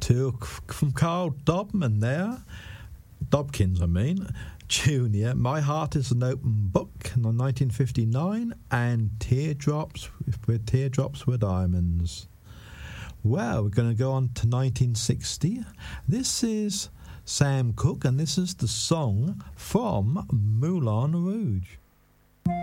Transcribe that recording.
from Carl Dobman there, Dobkins, I mean, Junior. My Heart is an Open Book in 1959, and Teardrops Were Diamonds. Well, we're going to go on to 1960. This is Sam Cooke, and this is the song from Moulin Rouge.